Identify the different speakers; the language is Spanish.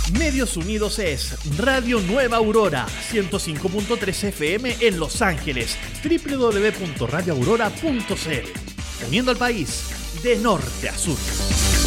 Speaker 1: Medios Unidos es Radio Nueva Aurora, 105.3 FM en Los Ángeles, www.radioaurora.cl, uniendo al país de norte a sur.